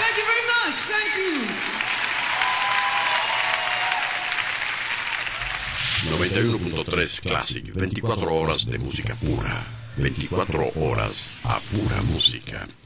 Thank you very much. Thank you. 91.3 Classic, 24 horas de música pura, 24 horas a pura música.